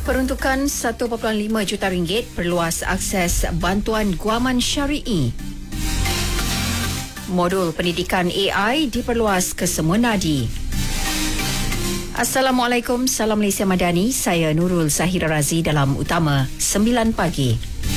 Peruntukan 1.5 juta ringgit perluas akses bantuan guaman syari'i. Modul pendidikan AI diperluas ke semua nadi. Assalamualaikum, salam Malaysia Madani. Saya Nurul Zahira Razi dalam Utama 9 Pagi.